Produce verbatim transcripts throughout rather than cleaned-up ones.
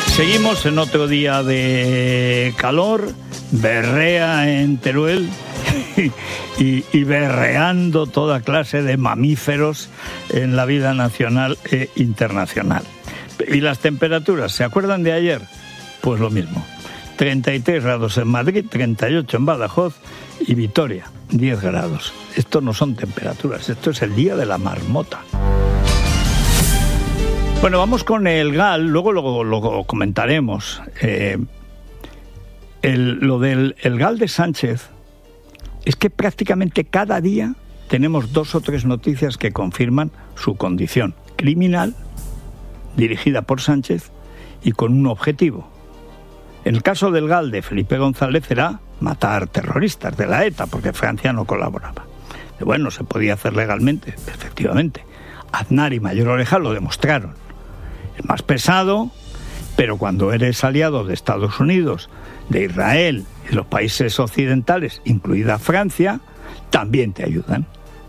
Seguimos en otro día de calor, berrea en Teruel y, y berreando toda clase de mamíferos en la vida nacional e internacional. ¿Y las temperaturas? ¿Se acuerdan de ayer? Pues lo mismo. treinta y tres grados en Madrid, treinta y ocho en Badajoz y Vitoria, diez grados. Esto no son temperaturas, esto es el día de la marmota. Bueno, vamos con el GAL, luego lo, lo comentaremos. Eh, el, lo del el GAL de Sánchez es que prácticamente cada día tenemos dos o tres noticias que confirman su condición criminal, dirigida por Sánchez y con un objetivo. En el caso del GAL de Felipe González era matar terroristas de la ETA, porque Francia no colaboraba. Y bueno, se podía hacer legalmente, efectivamente. Aznar y Mayor Oreja lo demostraron. Es más pesado, pero cuando eres aliado de Estados Unidos, de Israel y los países occidentales, incluida Francia, también te ayudan.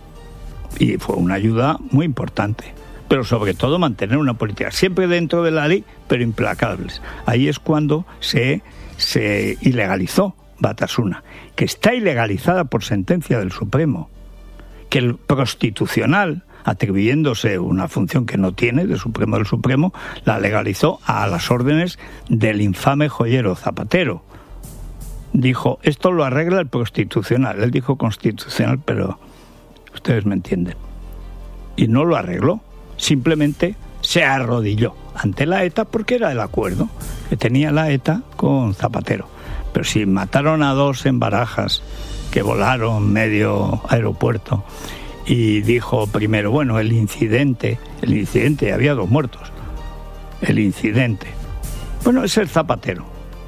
Y fue una ayuda muy importante. Pero sobre todo mantener una política siempre dentro de la ley, pero implacables. Ahí es cuando se, se ilegalizó Batasuna, que está ilegalizada por sentencia del Supremo, que el Constitucional, atribuyéndose una función que no tiene, del Supremo del Supremo, la legalizó a las órdenes del infame joyero Zapatero. Dijo, esto lo arregla el Constitucional. Él dijo Constitucional, pero ustedes me entienden. Y no lo arregló. Simplemente se arrodilló ante la ETA porque era el acuerdo que tenía la ETA con Zapatero. Pero si mataron a dos en Barajas que volaron medio aeropuerto y dijo primero, bueno, el incidente, el incidente, había dos muertos, el incidente, bueno, es el Zapatero.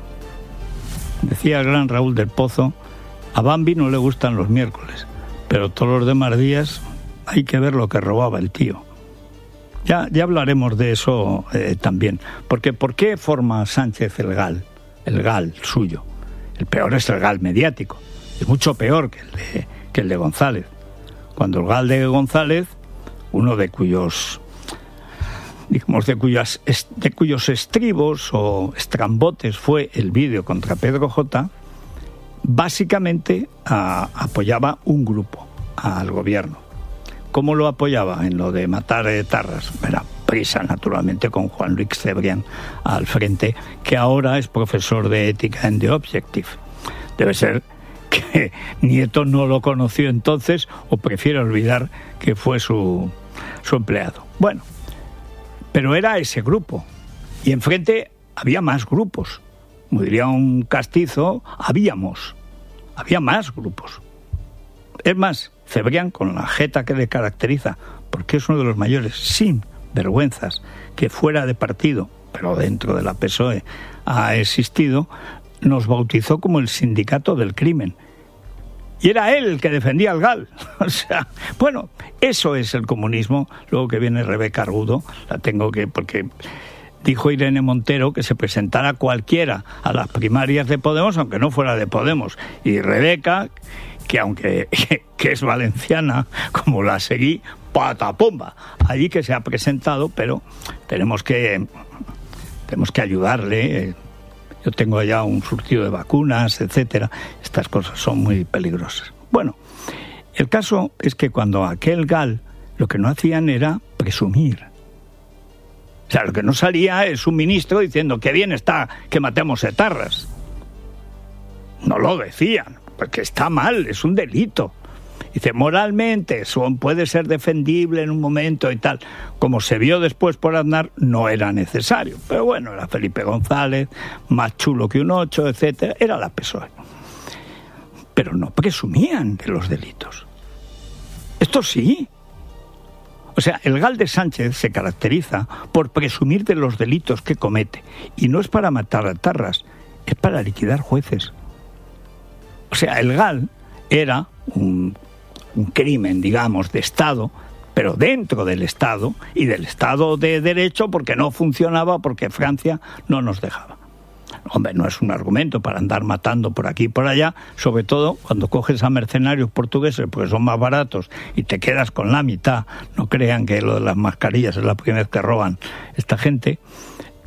Decía el gran Raúl del Pozo, a Bambi no le gustan los miércoles, pero todos los demás días hay que ver lo que robaba el tío. Ya, ya hablaremos de eso eh, también. Porque ¿por qué forma Sánchez el GAL? El GAL suyo. El peor es el GAL mediático. Es mucho peor que el de, que el de González. Cuando el GAL de González, uno de cuyos, digamos, de cuyas, de cuyos estribos o estrambotes fue el vídeo contra Pedro J, básicamente a, apoyaba un grupo al gobierno. ¿Cómo lo apoyaba? En lo de matar etarras. Era prisa, naturalmente, con Juan Luis Cebrián al frente, que ahora es profesor de ética en The Objective. Debe ser que Nieto no lo conoció entonces o prefiere olvidar que fue su, su empleado. Bueno, pero era ese grupo. Y enfrente había más grupos. Como diría un castizo, habíamos. Había más grupos. Es más, Cebrián, con la jeta que le caracteriza, porque es uno de los mayores sin vergüenzas que fuera de partido, pero dentro de la P S O E ha existido, nos bautizó como el sindicato del crimen. Y era él el que defendía al GAL. O sea, bueno, eso es el comunismo. Luego que viene Rebeca Argudo, la tengo que... porque dijo Irene Montero que se presentara cualquiera a las primarias de Podemos, aunque no fuera de Podemos. Y Rebeca, que aunque que es valenciana, como la seguí, patapomba, allí que se ha presentado, pero tenemos que tenemos que ayudarle. Yo tengo ya un surtido de vacunas, etcétera. Estas cosas son muy peligrosas. Bueno, el caso es que cuando aquel GAL lo que no hacían era presumir. O sea, lo que no salía es un ministro diciendo que bien está que matemos etarras. No lo decían, porque está mal, es un delito. Dice, moralmente eso puede ser defendible en un momento y tal. Como se vio después por Aznar, no era necesario. Pero bueno, era Felipe González, más chulo que un ocho, etcétera. Era la P S O E. Pero no presumían de los delitos. Esto sí. O sea, el GAL de Sánchez se caracteriza por presumir de los delitos que comete. Y no es para matar a etarras, es para liquidar jueces. O sea, el GAL era un, un crimen, digamos, de Estado, pero dentro del Estado, y del Estado de Derecho, porque no funcionaba, porque Francia no nos dejaba. Hombre, no es un argumento para andar matando por aquí y por allá, sobre todo cuando coges a mercenarios portugueses porque son más baratos y te quedas con la mitad. No crean que lo de las mascarillas es la primera vez que roban esta gente.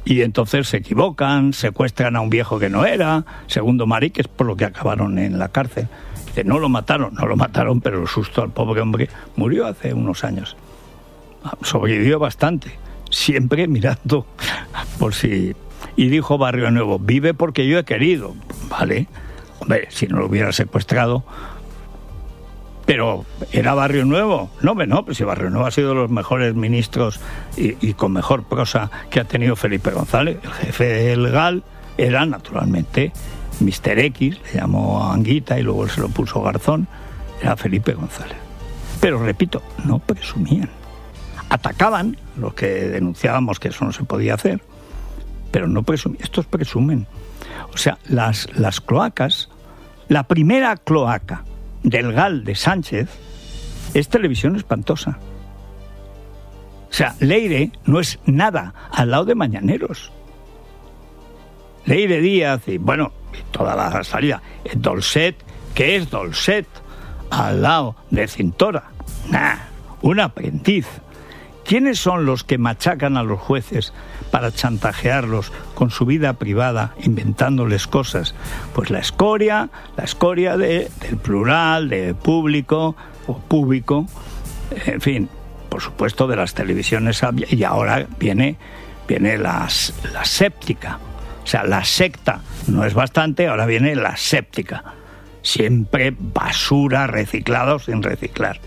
Y entonces se equivocan, secuestran a un viejo que no era, Segundo Marí, que es por lo que acabaron en la cárcel. Dice, no lo mataron, no lo mataron, pero el susto al pobre hombre murió hace unos años. Sobrevivió bastante, siempre mirando por si... Y dijo Barrio Nuevo, vive porque yo he querido. Vale, hombre, si no lo hubiera secuestrado... Pero, ¿era Barrio Nuevo? No, no, pues si Barrio Nuevo ha sido de los mejores ministros y, y con mejor prosa que ha tenido Felipe González. El jefe del G A L era, naturalmente, mister X, le llamó Anguita y luego se lo puso Garzón, era Felipe González. Pero, repito, no presumían. Atacaban, los que denunciábamos que eso no se podía hacer, pero no presumían. Estos presumen. O sea, las, las cloacas, la primera cloaca del G A L de Sánchez es Televisión Espantosa. O sea, Leire no es nada al lado de Mañaneros. Leire Díaz y, bueno, toda la salida. Dolcet, ¿qué es Dolcet? Al lado de Cintora. Nah, un aprendiz. ¿Quiénes son los que machacan a los jueces para chantajearlos con su vida privada, inventándoles cosas? Pues la escoria, la escoria de, del plural, de público o público, en fin, por supuesto de las televisiones, y ahora viene, viene las, la séptica. O sea, la secta no es bastante, ahora viene la séptica. Siempre basura reciclada o sin reciclar.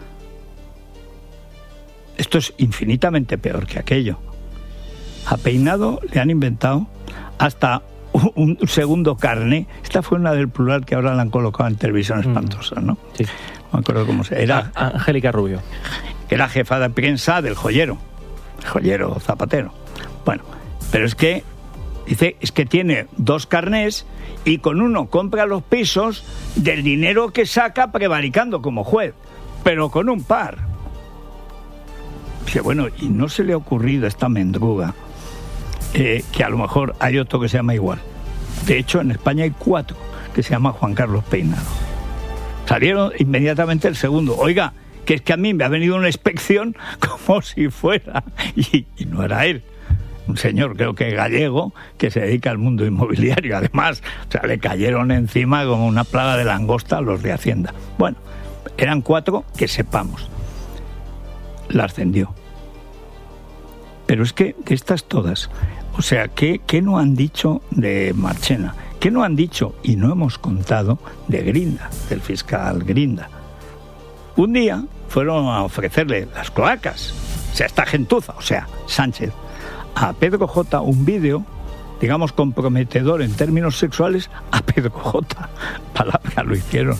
Esto es infinitamente peor que aquello. A Peinado le han inventado hasta un segundo carné. Esta fue una del plural que ahora la han colocado en Televisión Espantosa, ¿no? Sí. No me acuerdo cómo se era. Angélica Rubio. Era jefa de prensa del joyero. El joyero Zapatero. Bueno, pero es que dice, es que tiene dos carnés y con uno compra los pisos del dinero que saca prevaricando como juez, pero con un par. Dice, bueno, y no se le ha ocurrido a esta mendruga eh, que a lo mejor hay otro que se llama igual. De hecho, en España hay cuatro que se llama Juan Carlos Peinado. Salieron inmediatamente el segundo. Oiga, que es que a mí me ha venido una inspección como si fuera, y, y no era él. Un señor, creo que gallego, que se dedica al mundo inmobiliario. Además, o sea, le cayeron encima como una plaga de langosta a los de Hacienda. Bueno, eran cuatro que sepamos. La ascendió. Pero es que de estas todas, o sea, ¿qué, qué no han dicho de Marchena? ¿Qué no han dicho y no hemos contado de Grinda, del fiscal Grinda? Un día fueron a ofrecerle las cloacas, o sea, esta gentuza, o sea, Sánchez, a Pedro J un vídeo, digamos, comprometedor en términos sexuales, a Pedro J. Palabra lo hicieron.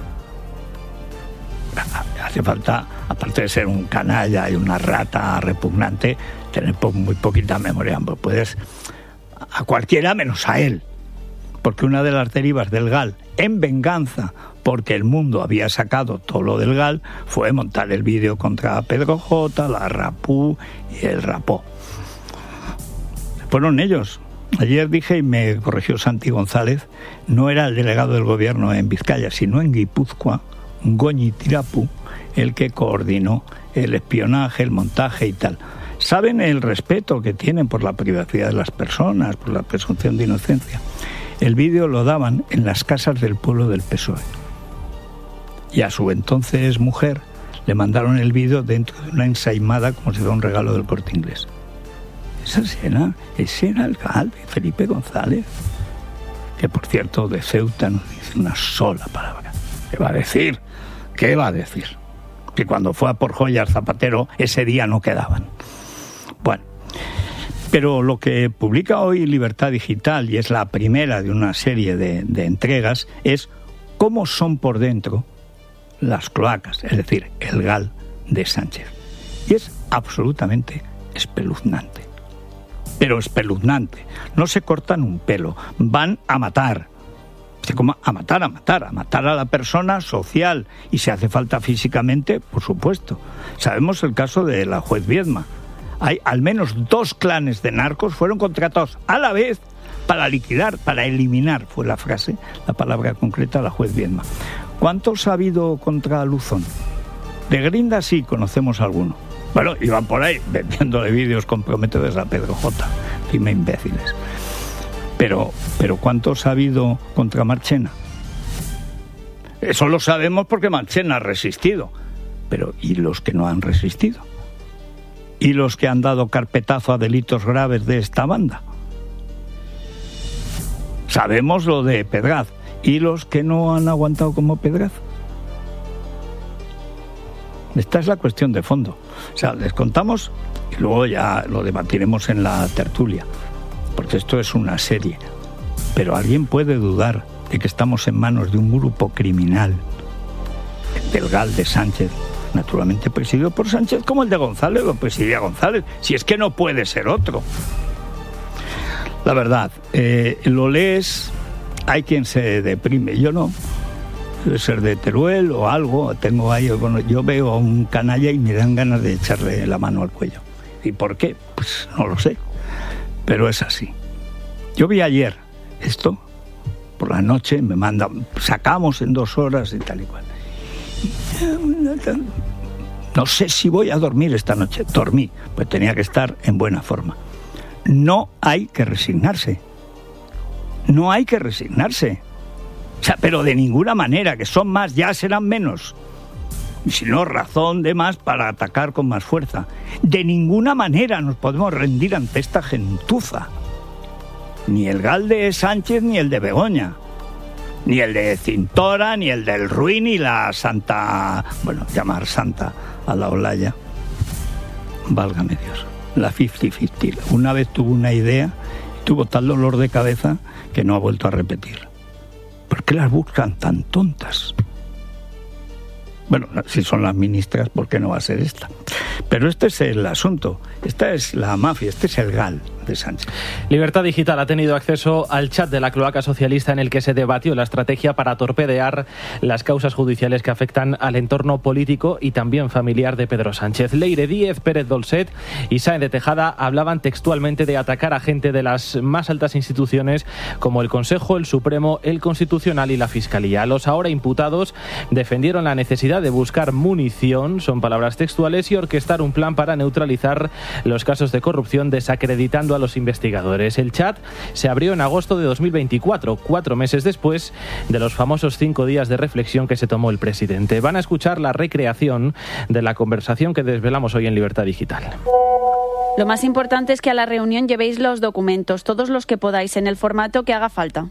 Hace falta, aparte de ser un canalla y una rata repugnante, tener muy poquita memoria. Puedes a cualquiera menos a él. Porque una de las derivas del G A L, en venganza, porque el mundo había sacado todo lo del G A L, fue montar el vídeo contra Pedro J, la Rapú y el Rapó. Fueron ellos. Ayer dije, y me corrigió Santi González, no era el delegado del gobierno en Vizcaya, sino en Guipúzcoa, Goñi Tirapu, el que coordinó el espionaje, el montaje y tal. Saben el respeto que tienen por la privacidad de las personas, por la presunción de inocencia. El vídeo lo daban en las casas del pueblo del P S O E. Y a su entonces mujer le mandaron el vídeo dentro de una ensaimada como si fuera un regalo del Corte Inglés. Ese era, ese era el G A L de Felipe González, que por cierto de Ceuta no dice una sola palabra. ¿Qué va a decir? ¿Qué va a decir? Que cuando fue a por joyas Zapatero, ese día no quedaban. Bueno, pero lo que publica hoy Libertad Digital, y es la primera de una serie de, de entregas, es cómo son por dentro las cloacas, es decir, el G A L de Sánchez. Y es absolutamente espeluznante. Pero espeluznante. No se cortan un pelo, van a matar. Como a matar, a matar, a matar a la persona social, y si hace falta físicamente, por supuesto. Sabemos el caso de la juez Viedma. Hay al menos dos clanes de narcos fueron contratados a la vez para liquidar, para eliminar, fue la frase, la palabra concreta, la juez Viedma. ¿Cuántos ha habido contra Luzón? De Grinda sí conocemos alguno. Bueno, iban por ahí vendiéndole vídeos comprometedores a Pedro J. dime imbéciles. Pero, pero ¿cuántos ha habido contra Marchena? Eso lo sabemos porque Marchena ha resistido. Pero ¿y los que no han resistido? ¿Y los que han dado carpetazo a delitos graves de esta banda? Sabemos lo de Pedraz. ¿Y los que no han aguantado como Pedraz? Esta es la cuestión de fondo. O sea, les contamos y luego ya lo debatiremos en la tertulia, porque esto es una serie. Pero ¿alguien puede dudar de que estamos en manos de un grupo criminal, del Gal de Sánchez, naturalmente presidido por Sánchez, como el de González lo presidía González? Si es que no puede ser otro. La verdad, eh, lo lees, hay quien se deprime, yo no. Debe ser de Teruel o algo, tengo ahí, bueno, yo veo a un canalla y me dan ganas de echarle la mano al cuello. ¿Y por qué? Pues no lo sé, pero es así. Yo vi ayer esto, por la noche, me mandan, sacamos en dos horas y tal y cual. No sé si voy a dormir esta noche. Dormí, pues tenía que estar en buena forma. No hay que resignarse. No hay que resignarse. O sea, pero de ninguna manera, que son más, ya serán menos. Y si no, razón de más para atacar con más fuerza. De ninguna manera nos podemos rendir ante esta gentuza. Ni el Gal de Sánchez ni el de Begoña. Ni el de Cintora, ni el del Ruiz, ni la Santa... Bueno, llamar Santa a la Olaya. Válgame Dios. La cincuenta cincuenta. Una vez tuvo una idea, tuvo tal dolor de cabeza que no ha vuelto a repetir. ¿Por qué las buscan tan tontas? Bueno, si son las ministras, ¿por qué no va a ser esta? Pero este es el asunto. Esta es la mafia, este es el Gal de Sánchez. Libertad Digital ha tenido acceso al chat de la cloaca socialista en el que se debatió la estrategia para torpedear las causas judiciales que afectan al entorno político y también familiar de Pedro Sánchez. Leire Díez, Pérez Dolcet y Sáenz de Tejada hablaban textualmente de atacar a gente de las más altas instituciones como el Consejo, el Supremo, el Constitucional y la Fiscalía. Los ahora imputados defendieron la necesidad de buscar munición, son palabras textuales, y orquestar un plan para neutralizar los casos de corrupción desacreditando a los investigadores. El chat se abrió en agosto de dos mil veinticuatro, cuatro meses después de los famosos cinco días de reflexión que se tomó el presidente. Van a escuchar la recreación de la conversación que desvelamos hoy en Libertad Digital. Lo más importante es que a la reunión llevéis los documentos, todos los que podáis, en el formato que haga falta.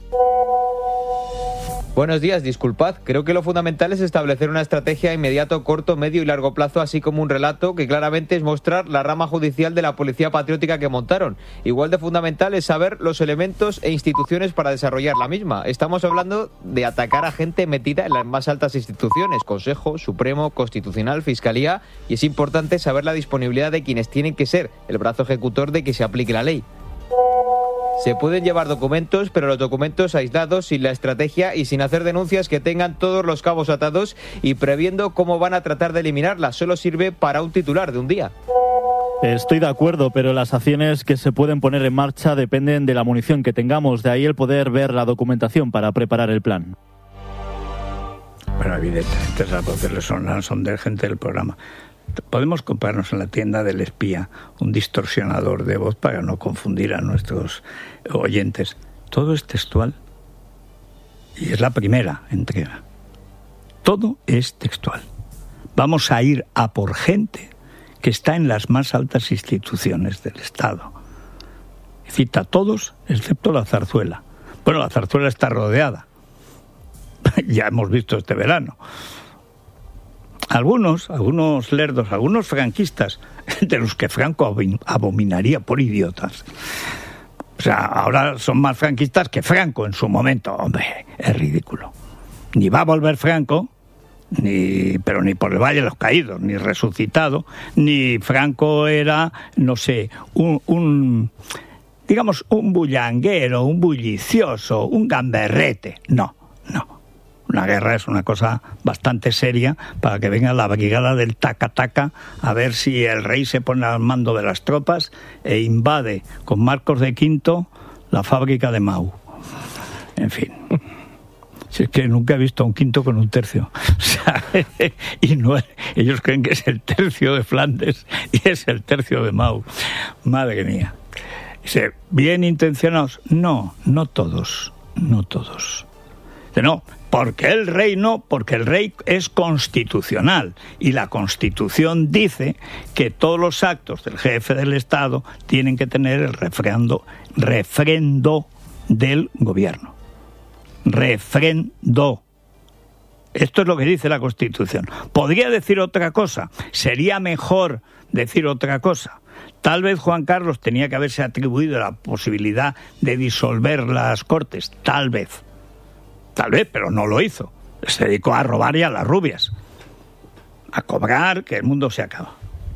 Buenos días, disculpad. Creo que lo fundamental es establecer una estrategia a inmediato, corto, medio y largo plazo, así como un relato que claramente es mostrar la rama judicial de la policía patriótica que montaron. Igual de fundamental es saber los elementos e instituciones para desarrollar la misma. Estamos hablando de atacar a gente metida en las más altas instituciones, Consejo, Supremo, Constitucional, Fiscalía, y es importante saber la disponibilidad de quienes tienen que ser el brazo ejecutor de que se aplique la ley. Se pueden llevar documentos, pero los documentos aislados, sin la estrategia y sin hacer denuncias que tengan todos los cabos atados y previendo cómo van a tratar de eliminarlas, solo sirve para un titular de un día. Estoy de acuerdo, pero las acciones que se pueden poner en marcha dependen de la munición que tengamos, de ahí el poder ver la documentación para preparar el plan. Bueno, evidentemente esas voces son, son de gente del programa. Podemos comprarnos en la tienda del espía un distorsionador de voz para no confundir a nuestros oyentes. Todo es textual y es la primera entrega. Todo es textual. Vamos a ir a por gente que está en las más altas instituciones del Estado. Cita a todos excepto la Zarzuela. Bueno, la Zarzuela está rodeada. Ya hemos visto este verano. Algunos, algunos lerdos, algunos franquistas, de los que Franco abominaría por idiotas. O sea, ahora son más franquistas que Franco en su momento. Hombre, es ridículo. Ni va a volver Franco, ni, pero ni por el Valle de los Caídos, ni resucitado, ni Franco era, no sé, un, un digamos, un bullanguero, un bullicioso, un gamberrete. No, no. Una guerra es una cosa bastante seria para que venga la brigada del taca-taca a ver si el rey se pone al mando de las tropas e invade con Marcos de Quinto la fábrica de Mau. En fin. Si es que nunca he visto a un quinto con un tercio. O sea, y no, ellos creen que es el tercio de Flandes y es el tercio de Mau. Madre mía. Dice, ¿bien intencionados? No, no todos, no todos. Dice, no, porque el rey no, porque el rey es constitucional y la Constitución dice que todos los actos del jefe del Estado tienen que tener el refrendo, refrendo del gobierno. Refrendo. Esto es lo que dice la Constitución. ¿Podría decir otra cosa? ¿Sería mejor decir otra cosa? Tal vez Juan Carlos tenía que haberse atribuido la posibilidad de disolver las Cortes. Tal vez. Tal vez, pero no lo hizo. Se dedicó a robar y a las rubias. A cobrar, que el mundo se acaba.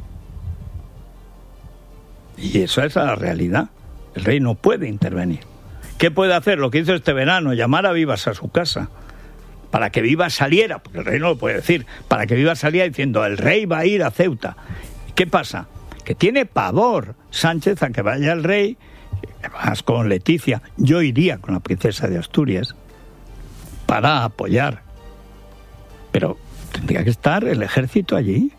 Y eso es la realidad. El rey no puede intervenir. ¿Qué puede hacer? Lo que hizo este verano, llamar a Vivas a su casa. Para que Vivas saliera, porque el rey no lo puede decir, para que Vivas saliera diciendo, el rey va a ir a Ceuta. ¿Qué pasa? Que tiene pavor Sánchez a que vaya el rey, además con Leticia. Yo iría con la princesa de Asturias para apoyar. Pero tendría que estar el ejército allí.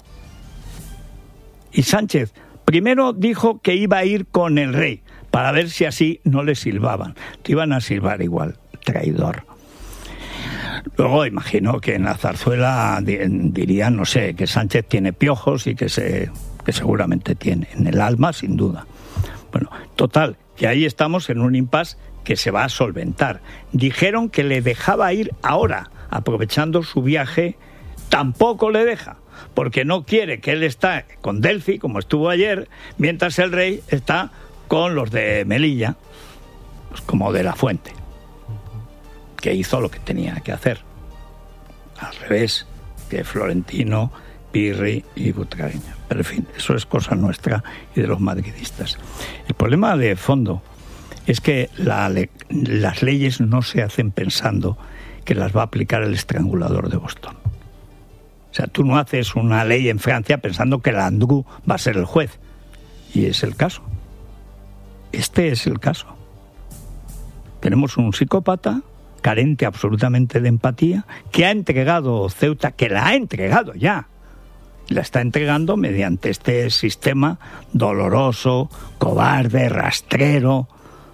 Y Sánchez primero dijo que iba a ir con el rey, para ver si así no le silbaban. Te iban a silbar igual, traidor. Luego imagino que en la zarzuela dirían, no sé, que Sánchez tiene piojos y que, se, que seguramente tiene, en el alma sin duda. Bueno, total, que ahí estamos en un impasse que se va a solventar. Dijeron que le dejaba ir ahora, aprovechando su viaje, tampoco le deja, porque no quiere que él esté con Delphi, como estuvo ayer, mientras el rey está con los de Melilla, pues como de la Fuente, que hizo lo que tenía que hacer. Al revés que Florentino, Pirri y Butragueño. Pero en fin, eso es cosa nuestra y de los madridistas. El problema de fondo es que la le- las leyes no se hacen pensando que las va a aplicar el estrangulador de Boston. O sea, tú no haces una ley en Francia pensando que Landru va a ser el juez. Y es el caso. Este es el caso. Tenemos un psicópata carente absolutamente de empatía, que ha entregado Ceuta, que la ha entregado ya. La está entregando mediante este sistema doloroso, cobarde, rastrero.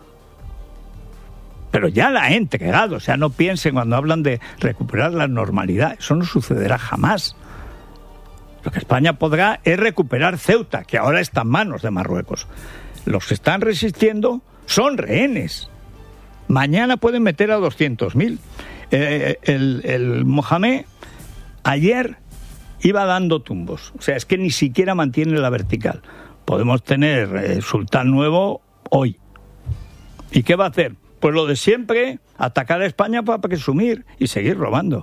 Pero ya la ha entregado. O sea, no piensen cuando hablan de recuperar la normalidad. Eso no sucederá jamás. Lo que España podrá es recuperar Ceuta, que ahora está en manos de Marruecos. Los que están resistiendo son rehenes. Mañana pueden meter a doscientos mil. Eh, el, el Mohamed ayer iba dando tumbos. O sea, es que ni siquiera mantiene la vertical. Podemos tener eh, sultán nuevo hoy. ¿Y qué va a hacer? Pues lo de siempre, atacar a España para presumir y seguir robando.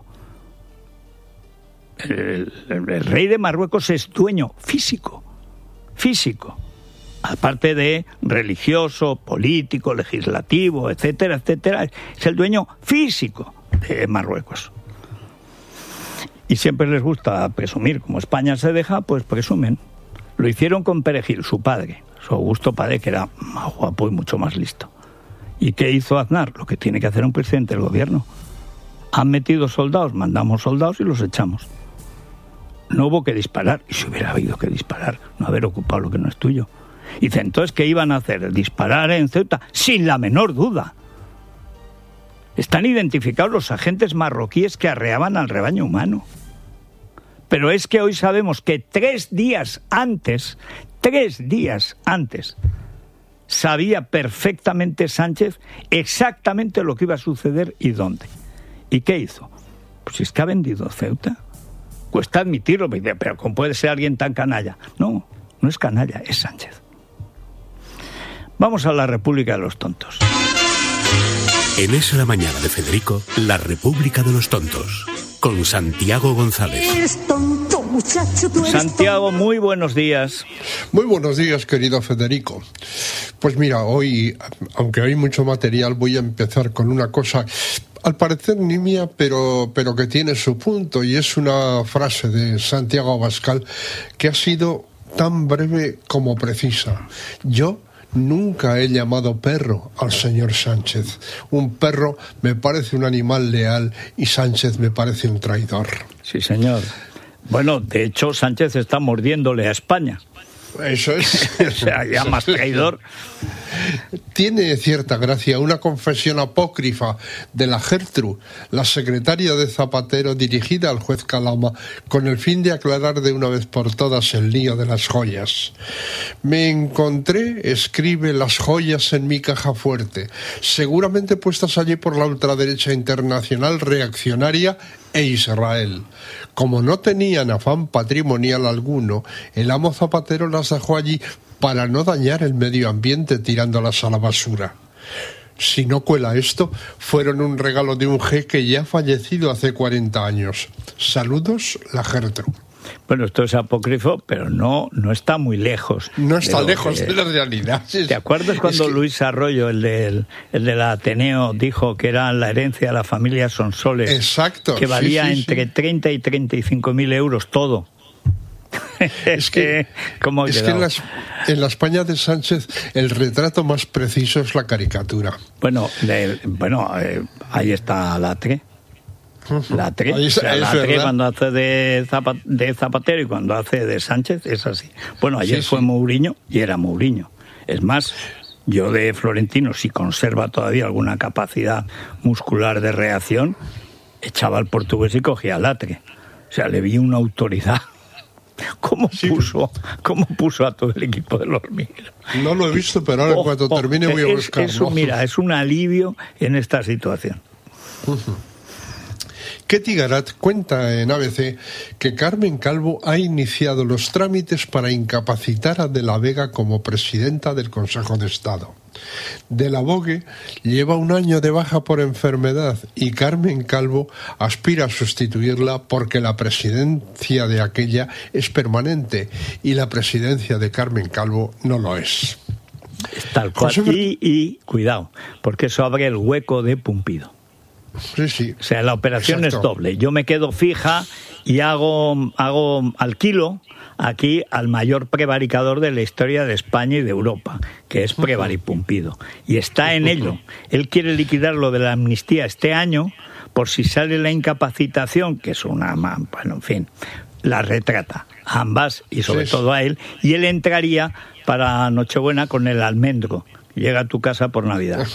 El, el, el rey de Marruecos es dueño físico, físico. Aparte de religioso, político, legislativo, etcétera, etcétera, es el dueño físico de Marruecos. Y siempre les gusta presumir, como España se deja, pues presumen. Lo hicieron con Perejil, su padre, su Augusto padre, que era más guapo y mucho más listo. ¿Y qué hizo Aznar? Lo que tiene que hacer un presidente del gobierno. Han metido soldados, mandamos soldados y los echamos. No hubo que disparar, y si hubiera habido que disparar, no haber ocupado lo que no es tuyo. Y dice, entonces, ¿qué iban a hacer? Disparar en Ceuta, sin la menor duda. Están identificados los agentes marroquíes que arreaban al rebaño humano. Pero es que hoy sabemos que tres días antes, tres días antes, sabía perfectamente Sánchez exactamente lo que iba a suceder y dónde. ¿Y qué hizo? Pues es que ha vendido Ceuta. Cuesta admitirlo, pero ¿cómo puede ser alguien tan canalla? No, no es canalla, es Sánchez. Vamos a la República de los Tontos. En Es la Mañana de Federico, la República de los Tontos, con Santiago González. Eres tonto, muchacho, tú eres Santiago, tonto. muy buenos días. Muy buenos días, querido Federico. Pues mira, hoy, aunque hay mucho material, voy a empezar con una cosa, al parecer ni mía, pero, pero que tiene su punto, y es una frase de Santiago Abascal que ha sido tan breve como precisa. Yo nunca he llamado perro al señor Sánchez. Un perro me parece un animal leal y Sánchez me parece un traidor. Sí, señor. Bueno, de hecho, Sánchez está mordiéndole a España. Eso es. O sea, ya más traidor. Tiene cierta gracia una confesión apócrifa de la Gertrude, la secretaria de Zapatero, dirigida al juez Calama, con el fin de aclarar de una vez por todas el lío de las joyas. Me encontré, escribe, las joyas en mi caja fuerte, seguramente puestas allí por la ultraderecha internacional reaccionaria e Israel. Como no tenían afán patrimonial alguno, el amo Zapatero las dejó allí para no dañar el medio ambiente tirándolas a la basura. Si no cuela esto, fueron un regalo de un jeque ya fallecido hace cuarenta años. Saludos, la Gertrude. Bueno, esto es apócrifo, pero no, no está muy lejos. No está de lejos que, de la realidad. ¿Te acuerdas cuando es que... Luis Arroyo, el del, el del Ateneo, dijo que era la herencia de la familia Sonsoles? Exacto. Que valía sí, sí, entre sí. treinta y treinta y cinco mil euros todo. Es que, ¿Cómo ha es que en, la, en la España de Sánchez el retrato más preciso es la caricatura. Bueno, de, bueno eh, ahí está Latre. Latre, Ahí, o sea, es Latre verdad. cuando hace de, Zapa, de Zapatero y cuando hace de Sánchez es así. Bueno, ayer Sí, fue sí. Mourinho y era Mourinho. Es más, yo de Florentino, si conserva todavía alguna capacidad muscular de reacción, echaba al portugués y cogía a Latre. O sea, le vi una autoridad. ¿Cómo puso, ¿Cómo puso a todo el equipo del Hormiguero? No lo he visto, pero ahora Oh, en cuanto oh, termine voy a es, buscarlo. Eso, mira, es un alivio en esta situación. Ketty Garat cuenta en A B C que Carmen Calvo ha iniciado los trámites para incapacitar a De la Vega como presidenta del Consejo de Estado. De la Vogue lleva un año de baja por enfermedad y Carmen Calvo aspira a sustituirla porque la presidencia de aquella es permanente y la presidencia de Carmen Calvo no lo es. Tal cual. José Fer- Y, y cuidado, porque eso abre el hueco de Pumpido. Sí, sí. O sea, la operación Exacto. es doble. Yo me quedo fija y hago, hago alquilo aquí al mayor prevaricador de la historia de España y de Europa, que es Prevaripumpido. Y está en ello. Él quiere liquidar lo de la amnistía este año por si sale la incapacitación, que es una... Bueno, en fin, la retrata a ambas y sobre Sí, todo a él. Y él entraría para Nochebuena con el almendro. Llega a tu casa por Navidad.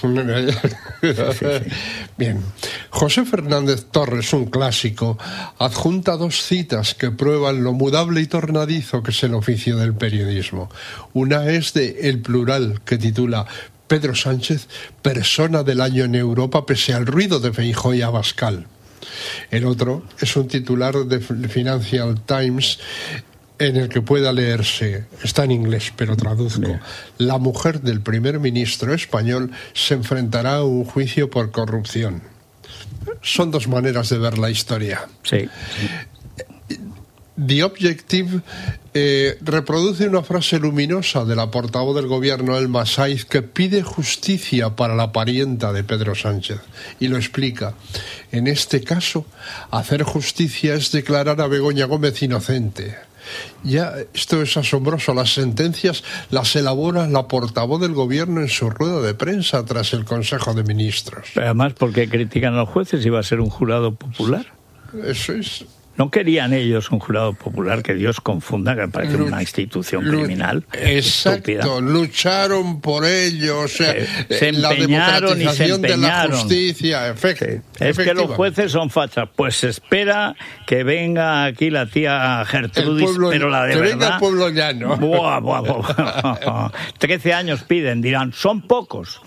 Bien. José Fernández Torres, un clásico, adjunta dos citas que prueban lo mudable y tornadizo que es el oficio del periodismo. Una es de El Plural, que titula Pedro Sánchez, persona del año en Europa pese al ruido de Feijóo y Abascal. El otro es un titular de Financial Times en el que pueda leerse, está en inglés, pero traduzco, Bien. La mujer del primer ministro español se enfrentará a un juicio por corrupción. Son dos maneras de ver la historia. Sí. The Objective eh, reproduce una frase luminosa de la portavoz del gobierno, Elma Saiz, que pide justicia para la parienta de Pedro Sánchez. Y lo explica. En este caso, hacer justicia es declarar a Begoña Gómez inocente. Ya, esto es asombroso. Las sentencias las elabora la portavoz del gobierno en su rueda de prensa tras el Consejo de Ministros. Pero además, porque critican a los jueces, iba a ser un jurado popular. Eso es... No querían ellos un jurado popular, que Dios confunda, que parece Luch, una institución criminal. Exacto, estúpida. Lucharon por ello, o sea, eh, se la empeñaron y se democratización de la empeñaron. justicia. Efect, sí. Es que los jueces son fachas. Pues se espera que venga aquí la tía Gertrudis, pueblo, pero la de que verdad... venga el pueblo llano. Buah, buah, buah. Trece años piden, dirán, son pocos.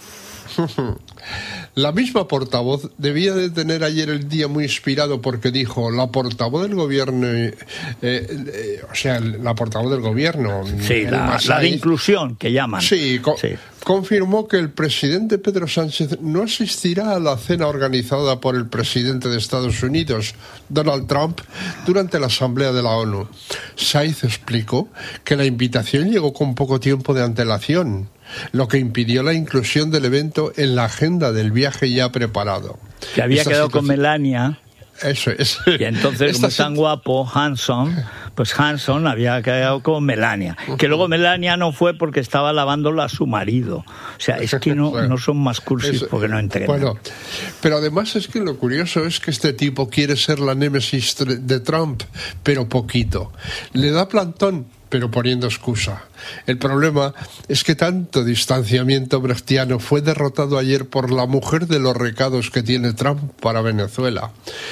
La misma portavoz debía de tener ayer el día muy inspirado porque dijo, la portavoz del gobierno, eh, eh, o sea, la portavoz del gobierno... Sí, la, la de inclusión, que llaman. Sí, co sí, confirmó que el presidente Pedro Sánchez no asistirá a la cena organizada por el presidente de Estados Unidos, Donald Trump, durante la Asamblea de la ONU. Saiz explicó que la invitación llegó con poco tiempo de antelación, lo que impidió la inclusión del evento en la agenda del viaje ya preparado. Que había Esta quedado situación... con Melania. Eso es. Y entonces, como es tan guapo, Hanson, pues Hanson había quedado con Melania. Que luego Melania no fue porque estaba lavándola a su marido. O sea, es que no, bueno, no son más cursis eso, porque no entrenan. Bueno, pero además es que lo curioso es que este tipo quiere ser la némesis de Trump, pero poquito. Le da plantón, pero poniendo excusa. El problema es que tanto distanciamiento brechtiano fue derrotado ayer por la mujer de los recados que tiene Trump para Venezuela.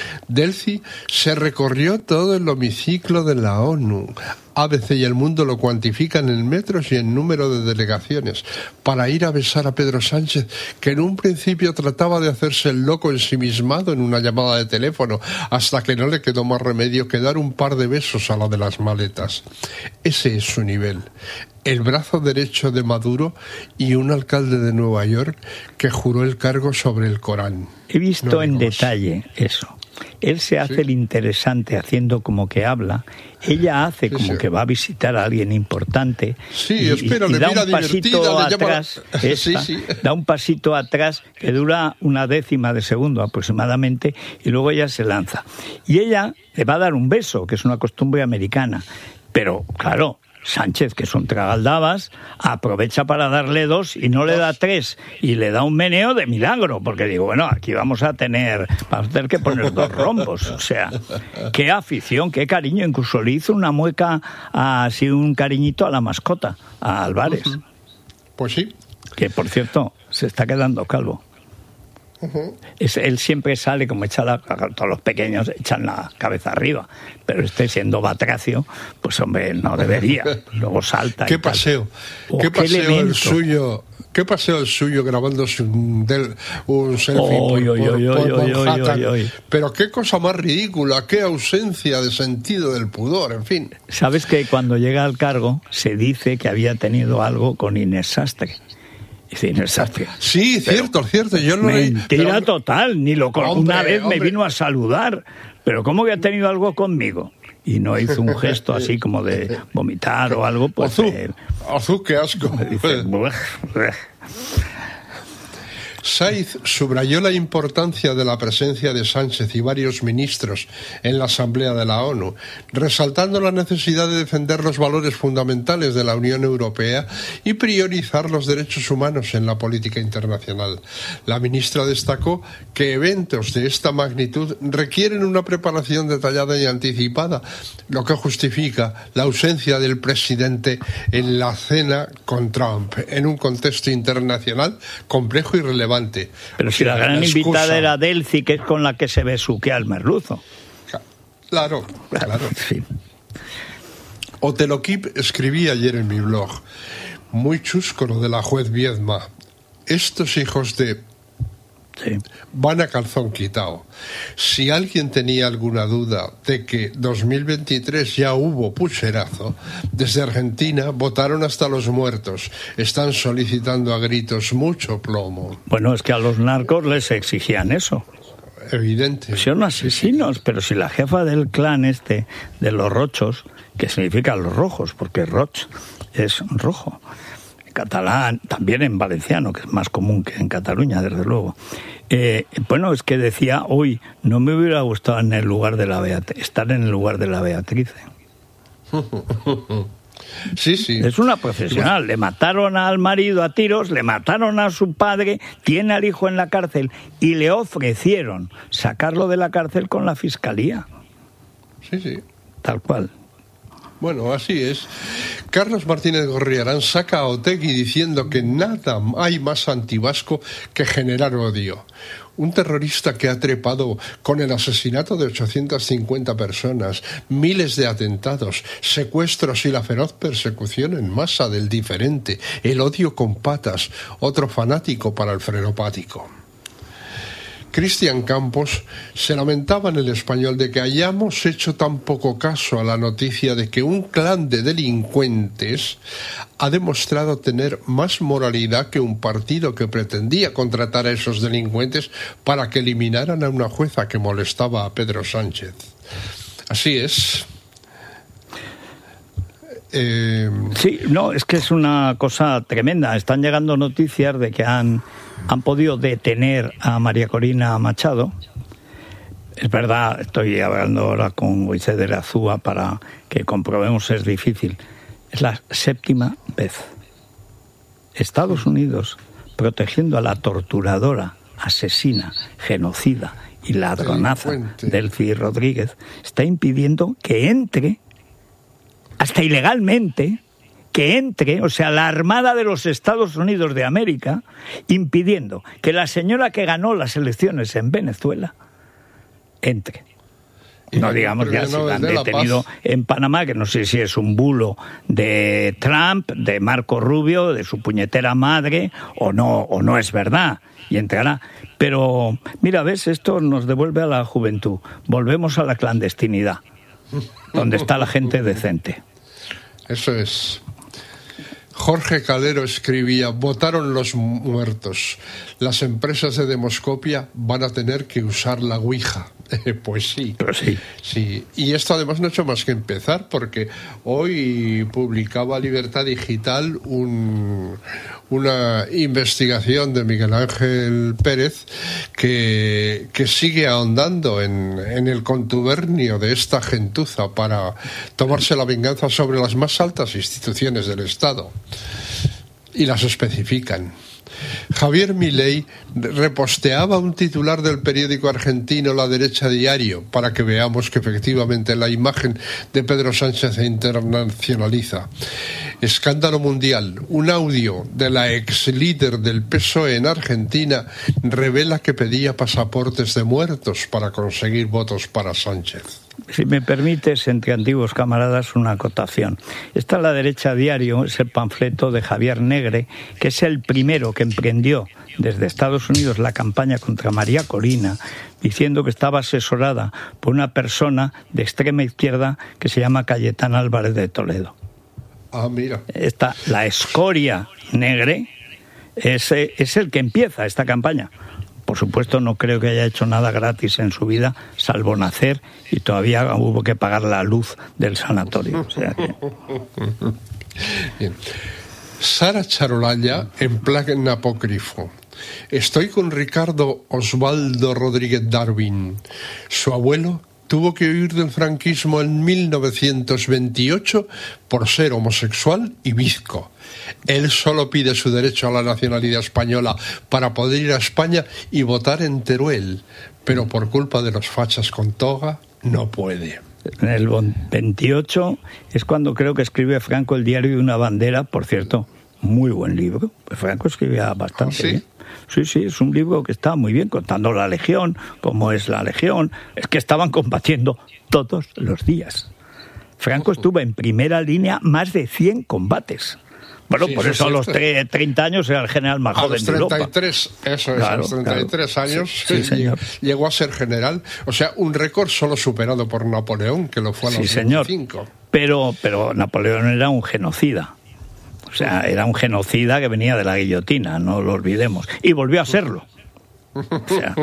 Delcy se recorrió todo el hemiciclo de la ONU. A B C y El Mundo lo cuantifican en metros y en número de delegaciones para ir a besar a Pedro Sánchez, que en un principio trataba de hacerse el loco ensimismado en una llamada de teléfono, hasta que no le quedó más remedio que dar un par de besos a la de las maletas. Ese es su nivel. El brazo derecho de Maduro y un alcalde de Nueva York que juró el cargo sobre el Corán. He visto no en detalle eso. Él se hace sí. el interesante haciendo como que habla, ella hace sí, como sí. que va a visitar a alguien importante sí, y, espero, y le da mira un pasito llama... atrás, esta, sí, sí. da un pasito atrás que dura una décima de segundo aproximadamente y luego ella se lanza. Y ella le va a dar un beso, que es una costumbre americana, pero claro, Sánchez, que es un tragaldabas, aprovecha para darle dos y no le da tres, y le da un meneo de milagro, porque digo, bueno, aquí vamos a tener, vamos a tener que poner dos rombos, o sea, qué afición, qué cariño, incluso le hizo una mueca, así un cariñito a la mascota, a Álvarez. Uh-huh. Pues sí. Que, por cierto, se está quedando calvo. Uh-huh. Es, él siempre sale como echa la, todos los pequeños echan la cabeza arriba, pero este siendo batracio, pues hombre, no debería. Luego salta. ¿Qué y paseo? Oh, ¿Qué paseo qué el suyo? ¿Qué paseo el suyo grabándose un, del, un selfie oh, por, yo, yo, por, yo, por yo, Manhattan? yo, yo, yo. Pero qué cosa más ridícula, qué ausencia de sentido del pudor, en fin. ¿Sabes que cuando llega al cargo se dice que había tenido algo con Inés Sastre? Inés Sastre. Sí, cierto, pero, cierto. Yo no mentira pero, total, ni lo con... hombre, una vez hombre. me vino a saludar, pero ¿cómo que ha tenido algo conmigo? Y no hizo un gesto así como de vomitar o algo, pues... Azul, eh, azul qué asco. Dice, bueh, bueh. Saiz subrayó la importancia de la presencia de Sánchez y varios ministros en la Asamblea de la ONU, resaltando la necesidad de defender los valores fundamentales de la Unión Europea y priorizar los derechos humanos en la política internacional. La ministra destacó que eventos de esta magnitud requieren una preparación detallada y anticipada, lo que justifica la ausencia del presidente en la cena con Trump, en un contexto internacional complejo y relevante. Pero si la gran la invitada era Delcy, que es con la que se besuquea al merluzo. Claro, claro. Sí. Otelokip escribí ayer en mi blog, muy chusco lo de la juez Viedma. Estos hijos de... Sí. Van a calzón quitado. Si alguien tenía alguna duda de que dos mil veintitrés ya hubo pucherazo, desde Argentina votaron hasta los muertos. Están solicitando a gritos mucho plomo. Bueno, es que a los narcos les exigían eso. Evidente. Son asesinos, pero si la jefa del clan este, de los rochos, que significa los rojos, porque roch es rojo, catalán, también en valenciano, que es más común que en Cataluña, desde luego. Eh, bueno, es que decía hoy, no me hubiera gustado en el lugar de la Beat- estar en el lugar de la Beatriz. Sí, sí. Es una profesional. Le mataron al marido a tiros, le mataron a su padre, tiene al hijo en la cárcel y le ofrecieron sacarlo de la cárcel con la fiscalía. Sí, sí. Tal cual. Bueno, así es. Carlos Martínez Gorriarán saca a Otegi diciendo que nada hay más antivasco que generar odio. Un terrorista que ha trepado con el asesinato de ochocientas cincuenta personas, miles de atentados, secuestros y la feroz persecución en masa del diferente, el odio con patas, otro fanático para el frenopático. Cristian Campos se lamentaba en El Español de que hayamos hecho tan poco caso a la noticia de que un clan de delincuentes ha demostrado tener más moralidad que un partido que pretendía contratar a esos delincuentes para que eliminaran a una jueza que molestaba a Pedro Sánchez. Así es. Eh... Sí, no, es que es una cosa tremenda. Están llegando noticias de que han, han podido detener a María Corina Machado. Es verdad, estoy hablando ahora con Moisés de la Zúa para que comprobemos, es difícil. Es la séptima vez. Estados Unidos, protegiendo a la torturadora, asesina, genocida y ladronaza Delcy Rodríguez, está impidiendo que entre hasta ilegalmente que entre, o sea, la Armada de los Estados Unidos de América, impidiendo que la señora que ganó las elecciones en Venezuela entre. No digamos ya si la han detenido en Panamá, que no sé si es un bulo de Trump, de Marco Rubio, de su puñetera madre, o no, o no es verdad, y entrará. Pero, mira, ves, esto nos devuelve a la juventud. Volvemos a la clandestinidad, donde está la gente decente. Eso es. Jorge Calero escribía: votaron los muertos. Las empresas de demoscopia van a tener que usar la Ouija. Pues sí, Pero sí. sí. Y esto además no ha hecho más que empezar, porque hoy publicaba Libertad Digital un, una investigación de Miguel Ángel Pérez que, que sigue ahondando en, en el contubernio de esta gentuza para tomarse la venganza sobre las más altas instituciones del Estado. Y las especifican. Javier Milei reposteaba un titular del periódico argentino La Derecha Diario para que veamos que efectivamente la imagen de Pedro Sánchez se internacionaliza. Escándalo mundial. Un audio de la ex líder del P S O E en Argentina revela que pedía pasaportes de muertos para conseguir votos para Sánchez. Si me permites, entre antiguos camaradas, una acotación. Está La Derecha Diario, es el panfleto de Javier Negre, que es el primero que emprendió desde Estados Unidos la campaña contra María Corina, diciendo que estaba asesorada por una persona de extrema izquierda que se llama Cayetana Álvarez de Toledo. Ah, mira. Esta, la escoria Negre es, es el que empieza esta campaña. Por supuesto, no creo que haya hecho nada gratis en su vida, salvo nacer, y todavía hubo que pagar la luz del sanatorio. O sea que... Bien. Sara Charolalla, en plan apócrifo. Estoy con Ricardo Osvaldo Rodríguez Darwin. Su abuelo tuvo que huir del franquismo en mil novecientos veintiocho por ser homosexual y bizco. Él solo pide su derecho a la nacionalidad española para poder ir a España y votar en Teruel, pero por culpa de los fachas con toga no puede. En el veintiocho es cuando creo que escribe Franco El diario de una bandera, por cierto, muy buen libro. Franco escribía bastante ¿Ah, sí? bien. Sí, sí, es un libro que está muy bien, contando la Legión, cómo es la Legión. Es que estaban combatiendo todos los días. Franco estuvo en primera línea más de cien combates. Bueno, sí, por eso, eso a los tre- treinta años era el general más a joven los de Europa. treinta y tres, eso es, claro, a los treinta y tres claro. años sí, sí, llegó, llegó a ser general. O sea, un récord solo superado por Napoleón, que lo fue a los sí, señor. veinticinco. Pero, pero Napoleón era un genocida. O sea, era un genocida que venía de la guillotina, no lo olvidemos. Y volvió a serlo. O sea...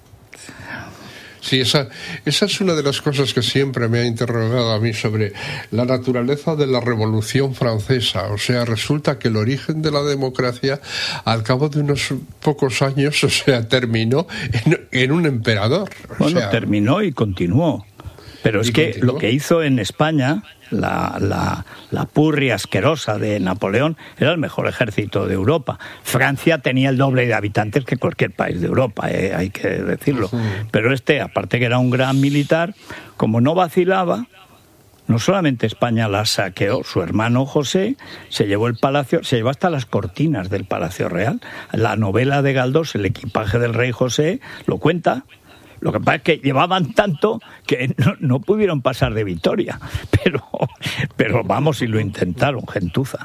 Sí, esa, esa es una de las cosas que siempre me ha interrogado a mí sobre la naturaleza de la Revolución Francesa. O sea, resulta que el origen de la democracia, al cabo de unos pocos años, o sea, terminó en, en un emperador. O bueno, sea, terminó y continuó. Pero es que continuó. Lo que hizo en España, la, la, la purria asquerosa de Napoleón, era el mejor ejército de Europa. Francia tenía el doble de habitantes que cualquier país de Europa, eh, hay que decirlo. Uh-huh. Pero este, aparte que era un gran militar, como no vacilaba, no solamente España la saqueó, su hermano José se llevó el palacio, se llevó hasta las cortinas del Palacio Real. La novela de Galdós, El equipaje del rey José, lo cuenta. Lo que pasa es que llevaban tanto que no, no pudieron pasar de victoria. Pero, pero vamos, y lo intentaron, gentuza.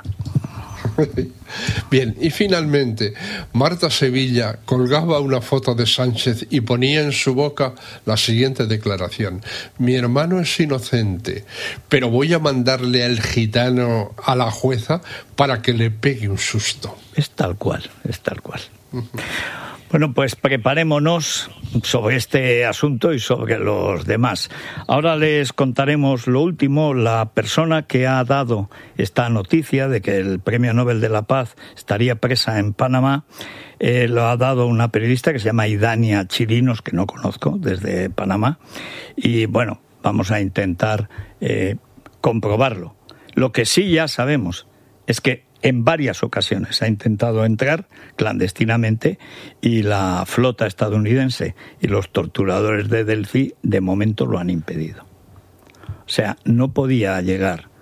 Bien, y finalmente, Marta Sevilla colgaba una foto de Sánchez y ponía en su boca la siguiente declaración: mi hermano es inocente, pero voy a mandarle al gitano a la jueza para que le pegue un susto. Es tal cual, es tal cual. Bueno, pues preparémonos sobre este asunto y sobre los demás. Ahora les contaremos lo último. La persona que ha dado esta noticia de que el Premio Nobel de la Paz estaría presa en Panamá, eh, lo ha dado una periodista que se llama Idania Chirinos, que no conozco, desde Panamá. Y bueno, vamos a intentar eh, comprobarlo. Lo que sí ya sabemos es que en varias ocasiones ha intentado entrar clandestinamente y la flota estadounidense y los torturadores de Delphi de momento lo han impedido. O sea, no podía llegar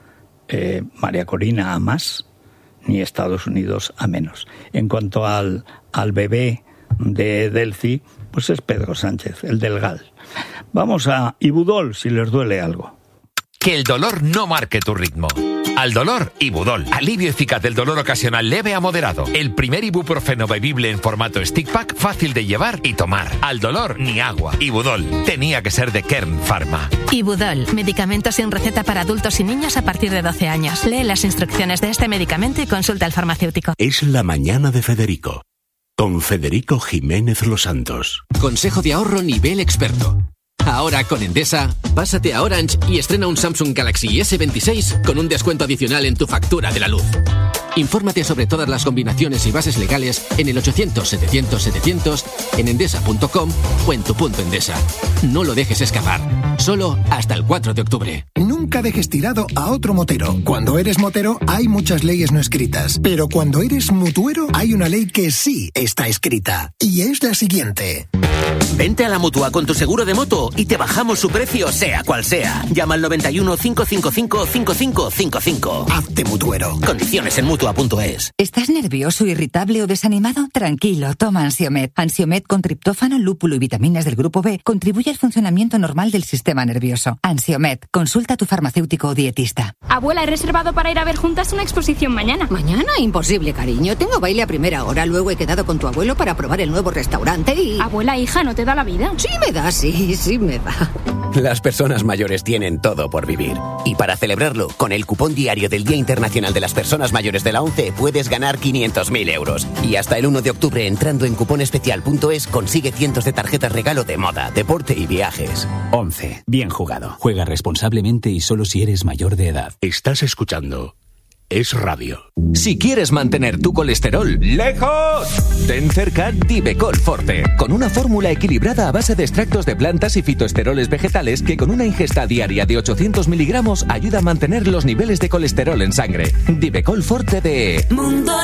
eh, María Corina a más, ni Estados Unidos a menos. En cuanto al, al bebé de Delcy, pues es Pedro Sánchez, el del G A L. Vamos a Ibudol, si les duele algo. Que el dolor no marque tu ritmo. Al dolor, Ibudol. Alivio eficaz del dolor ocasional leve a moderado. El primer ibuprofeno bebible en formato stick pack, fácil de llevar y tomar. Al dolor, ni agua. Ibudol. Tenía que ser de Kern Pharma. Ibudol. Medicamento sin receta para adultos y niños a partir de doce años. Lee las instrucciones de este medicamento y consulta al farmacéutico. Es la mañana de Federico. Con Federico Jiménez Los Santos. Consejo de ahorro nivel experto. Ahora con Endesa, pásate a Orange y estrena un Samsung Galaxy ese veintiséis con un descuento adicional en tu factura de la luz. Infórmate sobre todas las combinaciones y bases legales en el ochocientos setecientos setecientos, en endesa punto com o en tu punto Endesa. No lo dejes escapar. Solo hasta el cuatro de octubre. Nunca dejes tirado a otro motero. Cuando eres motero hay muchas leyes no escritas, pero cuando eres mutuero hay una ley que sí está escrita. Y es la siguiente. Vente a la Mutua con tu seguro de moto y te bajamos su precio sea cual sea. Llama al noventa y uno, cinco cinco cinco, cinco cinco cinco cinco. Hazte mutuero. Condiciones en mutua punto es. ¿Estás nervioso, irritable o desanimado? Tranquilo, toma Ansiomed. Ansiomed con triptófano, lúpulo y vitaminas del grupo B contribuye al funcionamiento normal del sistema nervioso. Ansiomed, consulta a tu farmacéutico o dietista. Abuela, he reservado para ir a ver juntas una exposición mañana. ¿Mañana? Imposible, cariño. Tengo baile a primera hora, luego he quedado con tu abuelo para probar el nuevo restaurante y... Abuela, hija, ¿no te da la vida? Sí me da, sí, sí me da. Las personas mayores tienen todo por vivir. Y para celebrarlo, con el cupón diario del Día Internacional de las Personas Mayores de la ONCE puedes ganar quinientos mil euros. Y hasta el uno de octubre, entrando en cuponespecial punto es, consigue cientos de tarjetas regalo de moda, deporte y viajes. ONCE. Bien jugado. Juega responsablemente y solo si eres mayor de edad. Estás escuchando Es Radio. Si quieres mantener tu colesterol lejos, ten cerca Divecol Forte, con una fórmula equilibrada a base de extractos de plantas y fitoesteroles vegetales que con una ingesta diaria de ochocientos miligramos ayuda a mantener los niveles de colesterol en sangre. Divecol Forte de Mundo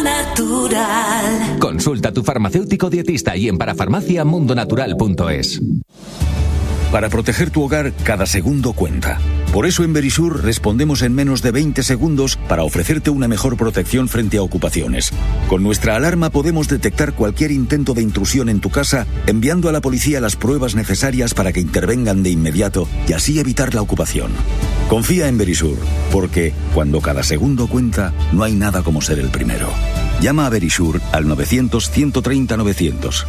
Natural. Consulta a tu farmacéutico dietista y en parafarmacia mundo natural punto es. Para proteger tu hogar, cada segundo cuenta. Por eso en Verisur respondemos en menos de veinte segundos para ofrecerte una mejor protección frente a ocupaciones. Con nuestra alarma podemos detectar cualquier intento de intrusión en tu casa, enviando a la policía las pruebas necesarias para que intervengan de inmediato y así evitar la ocupación. Confía en Verisur, porque cuando cada segundo cuenta, no hay nada como ser el primero. Llama a Verisur al novecientos, ciento treinta, novecientos.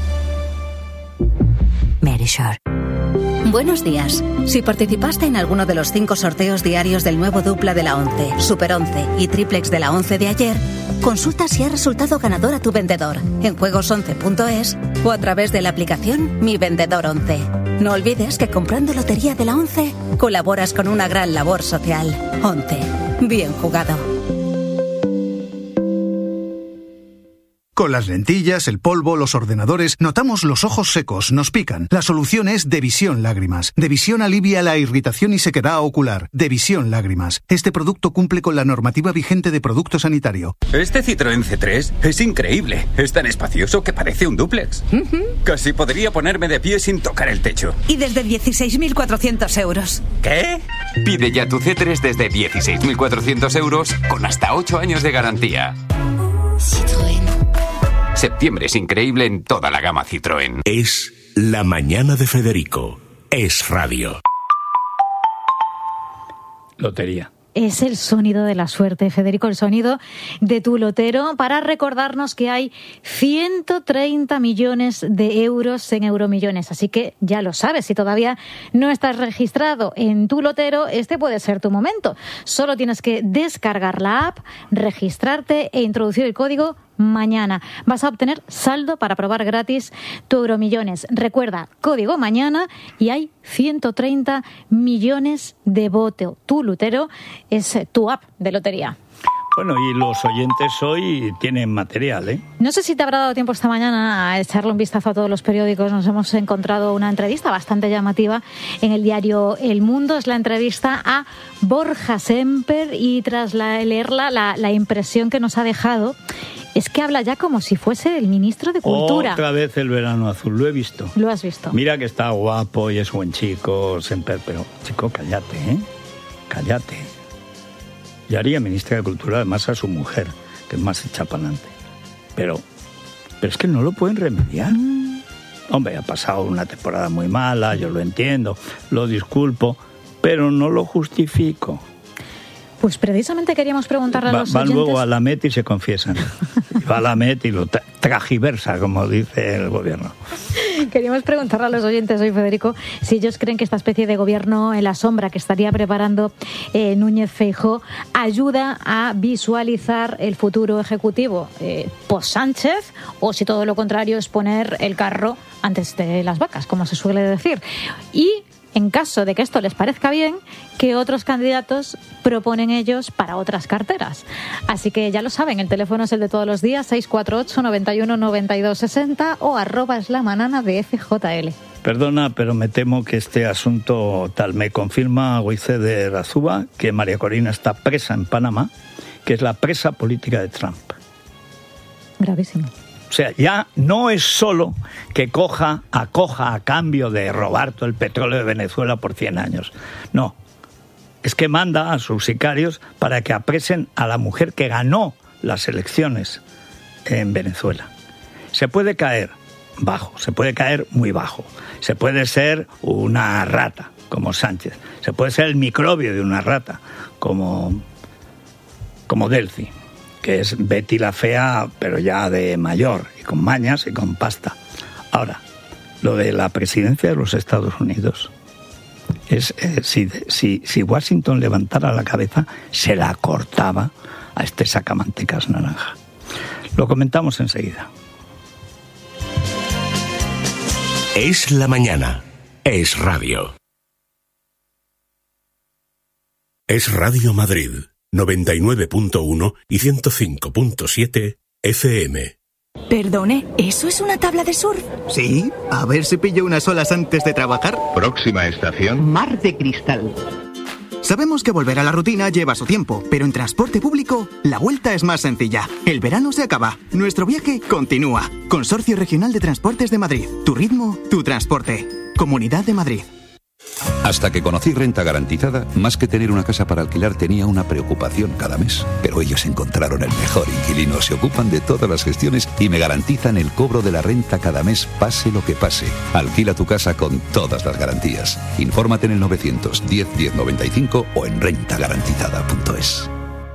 Verisur. Buenos días. Si participaste en alguno de los cinco sorteos diarios del nuevo dupla de la ONCE, Super once y Triplex de la ONCE de ayer, consulta si ha resultado ganador a tu vendedor en juegos once punto es o a través de la aplicación Mi Vendedor once. No olvides que comprando Lotería de la ONCE colaboras con una gran labor social. ONCE. Bien jugado. Con las lentillas, el polvo, los ordenadores, notamos los ojos secos, nos pican. La solución es Devisión Lágrimas. Devisión alivia la irritación y sequedad ocular. Devisión Lágrimas. Este producto cumple con la normativa vigente de producto sanitario. Este Citroën C tres es increíble. Es tan espacioso que parece un dúplex. Uh-huh. Casi podría ponerme de pie sin tocar el techo. Y desde dieciséis mil cuatrocientos euros. ¿Qué? Pide ya tu C tres desde dieciséis mil cuatrocientos euros con hasta ocho años de garantía. Citroën. Septiembre es increíble en toda la gama Citroën. Es la mañana de Federico. Es Radio. Lotería. Es el sonido de la suerte, Federico, el sonido de tu lotero, para recordarnos que hay ciento treinta millones de euros en Euromillones. Así que ya lo sabes, si todavía no estás registrado en tu lotero, este puede ser tu momento. Solo tienes que descargar la app, registrarte e introducir el código mañana. Vas a obtener saldo para probar gratis tu Euromillones. Recuerda, código mañana y hay ciento treinta millones de voto. Tu lotero es tu app de lotería. Bueno, y los oyentes hoy tienen material, ¿eh? No sé si te habrá dado tiempo esta mañana a echarle un vistazo a todos los periódicos. Nos hemos encontrado una entrevista bastante llamativa en el diario El Mundo. Es la entrevista a Borja Semper y tras la, leerla, la, la impresión que nos ha dejado es que habla ya como si fuese el ministro de Cultura. Otra vez el verano azul, lo he visto. ¿Lo has visto? Mira que está guapo y es buen chico, Semper, pero chico, cállate, ¿eh? Cállate. Yo haría ministra de Cultura además a su mujer, que es más hecha para adelante. Pero, pero es que no lo pueden remediar. Hombre, ha pasado una temporada muy mala, yo lo entiendo, lo disculpo, pero no lo justifico. Pues precisamente queríamos preguntarle a Va, los van oyentes... luego a la Met y se confiesan. Y va a la Met y lo tra- tragiversa, como dice el gobierno. Queríamos preguntarle a los oyentes hoy, Federico, si ellos creen que esta especie de gobierno en la sombra que estaría preparando eh, Núñez Feijóo ayuda a visualizar el futuro ejecutivo eh, post-Sánchez, o si todo lo contrario es poner el carro antes de las vacas, como se suele decir. Y en caso de que esto les parezca bien, ¿qué otros candidatos proponen ellos para otras carteras? Así que ya lo saben, el teléfono es el de todos los días, seis cuatro ocho, noventa y uno, noventa y dos, sesenta o arroba es la manana de F J L. Perdona, pero me temo que este asunto tal me confirma Goize de Razúa que María Corina está presa en Panamá, que es la presa política de Trump. Gravísimo. O sea, ya no es solo que coja, acoja a cambio de robar todo el petróleo de Venezuela por cien años. No, es que manda a sus sicarios para que apresen a la mujer que ganó las elecciones en Venezuela. Se puede caer bajo, se puede caer muy bajo. Se puede ser una rata, como Sánchez. Se puede ser el microbio de una rata, como, como Delcy, que es Betty la fea, pero ya de mayor, y con mañas y con pasta. Ahora, lo de la presidencia de los Estados Unidos, es eh, si, si, si Washington levantara la cabeza, se la cortaba a este sacamantecas naranja. Lo comentamos enseguida. Es la mañana. Es radio. Es Radio Madrid. noventa y nueve punto uno y ciento cinco punto siete F M. Perdone, ¿eso es una tabla de surf? Sí, a ver si pillo unas olas antes de trabajar. Próxima estación. Mar de Cristal. Sabemos que volver a la rutina lleva su tiempo, pero en transporte público la vuelta es más sencilla. El verano se acaba, nuestro viaje continúa. Consorcio Regional de Transportes de Madrid. Tu ritmo, tu transporte. Comunidad de Madrid. Hasta que conocí Renta Garantizada, más que tener una casa para alquilar tenía una preocupación cada mes. Pero ellos encontraron el mejor inquilino, se ocupan de todas las gestiones y me garantizan el cobro de la renta cada mes, pase lo que pase. Alquila tu casa con todas las garantías. Infórmate en el novecientos diez diez noventa y cinco o en renta garantizada punto es.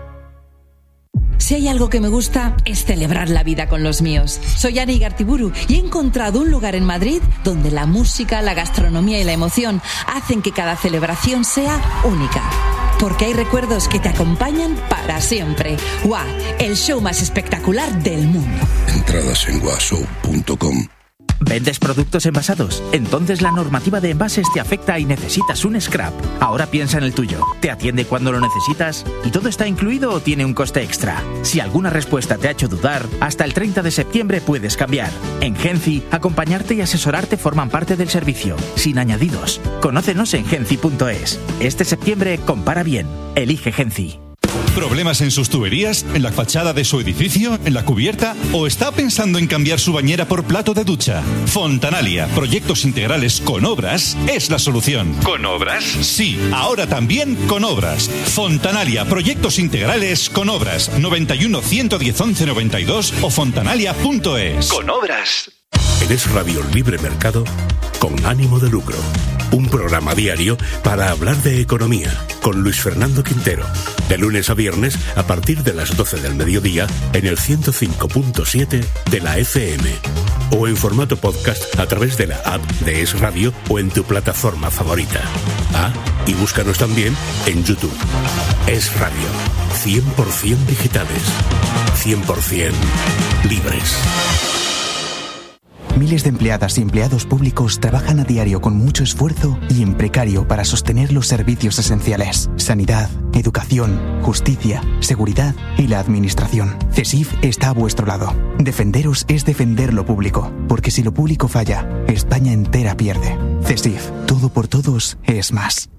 Si hay algo que me gusta es celebrar la vida con los míos. Soy Ani Gartiburu y he encontrado un lugar en Madrid donde la música, la gastronomía y la emoción hacen que cada celebración sea única. Porque hay recuerdos que te acompañan para siempre. ¡Guau! El show más espectacular del mundo. Entradas en guashow punto com. ¿Vendes productos envasados? Entonces la normativa de envases te afecta y necesitas un scrap. Ahora piensa en el tuyo. ¿Te atiende cuando lo necesitas? ¿Y todo está incluido o tiene un coste extra? Si alguna respuesta te ha hecho dudar, hasta el treinta de septiembre puedes cambiar. En Genci, acompañarte y asesorarte forman parte del servicio, sin añadidos. Conócenos en genci punto es. Este septiembre compara bien. Elige Genci. ¿Problemas en sus tuberías? ¿En la fachada de su edificio? ¿En la cubierta? ¿O está pensando en cambiar su bañera por plato de ducha? Fontanalia, proyectos integrales con obras, es la solución. ¿Con obras? Sí, ahora también con obras. Fontanalia, proyectos integrales con obras. noventa y uno, ciento diez, once, noventa y dos o fontanalia punto es. Con obras. En Es Radio Libre Mercado, con ánimo de lucro. Un programa diario para hablar de economía, con Luis Fernando Quintero. De lunes a viernes, a partir de las doce del mediodía, en el ciento cinco punto siete de la F M. O en formato podcast a través de la app de Es Radio o en tu plataforma favorita. Ah, y búscanos también en YouTube. Es Radio. cien por ciento digitales. cien por ciento libres. Miles de empleadas y empleados públicos trabajan a diario con mucho esfuerzo y en precario para sostener los servicios esenciales. Sanidad, educación, justicia, seguridad y la administración. CESIF está a vuestro lado. Defenderos es defender lo público, porque si lo público falla, España entera pierde. CESIF, todo por todos es más.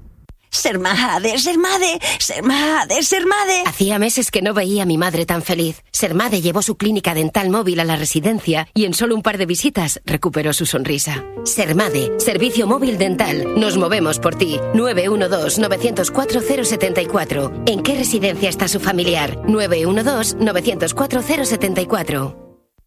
Sermade, Sermade, Sermade, Sermade. Hacía meses que no veía a mi madre tan feliz. Sermade llevó su clínica dental móvil a la residencia y en solo un par de visitas recuperó su sonrisa. Sermade, servicio móvil dental. Nos movemos por ti. nueve uno dos, nueve cero cuatro, cero siete cuatro. ¿En qué residencia está su familiar? nueve uno dos, nueve cero cuatro, cero siete cuatro.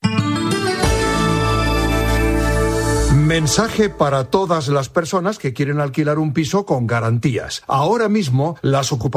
Mensaje para todas las personas que quieren alquilar un piso con garantías. Ahora mismo las ocupaciones